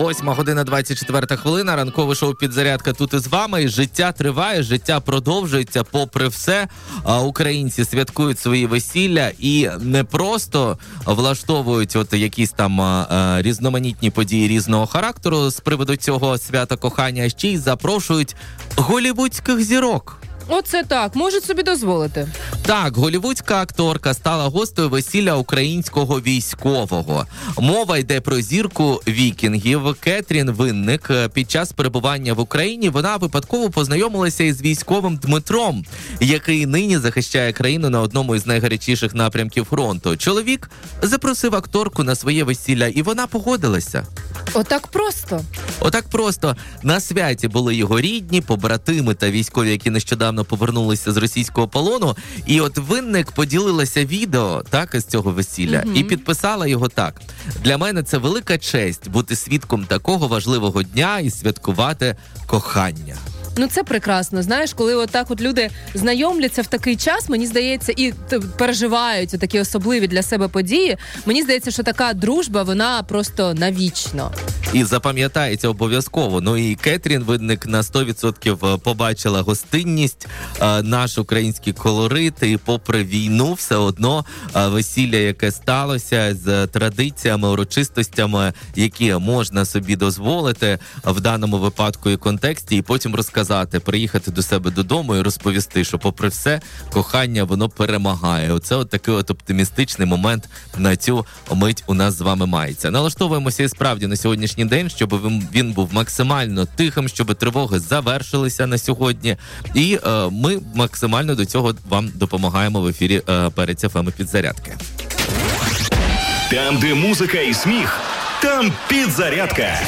8:24, ранкове шоу «Підзарядка» тут із вами. Життя триває, життя продовжується попри все. Українці святкують свої весілля і не просто влаштовують от якісь там різноманітні події різного характеру з приводу цього свята кохання, а ще й запрошують голлівудських зірок. Оце так, можуть собі дозволити. Так, голлівудська акторка стала гостею весілля українського військового. Мова йде про зірку вікінгів Кетрін Винник. Під час перебування в Україні вона випадково познайомилася із військовим Дмитром, який нині захищає країну на одному із найгарячіших напрямків фронту. Чоловік запросив акторку на своє весілля, і вона погодилася. Отак просто? Отак просто. На святі були його рідні, побратими та військові, які нещодавно повернулися з російського полону. І от Винник поділилася відео, так, із цього весілля, і підписала його так. Для мене це велика честь бути свідком такого важливого дня і святкувати кохання. Ну, це прекрасно. Знаєш, коли отак от люди знайомляться в такий час, мені здається, і переживають такі особливі для себе події, мені здається, що така дружба, вона просто навічно. І запам'ятається обов'язково. Ну і Кетрін Винник на 100% побачила гостинність, наш український колорит, і попри війну все одно весілля, яке сталося з традиціями, урочистостями, які можна собі дозволити в даному випадку і контексті, і потім приїхати до себе додому і розповісти, що попри все, кохання, воно перемагає. Оце от такий от оптимістичний момент на цю мить у нас з вами мається. Налаштовуємося і справді на сьогоднішній день, щоб він був максимально тихим, щоб тривоги завершилися на сьогодні. І ми максимально до цього вам допомагаємо в ефірі Перець ФМ «Підзарядки». Там, де музика і сміх, там «Підзарядка».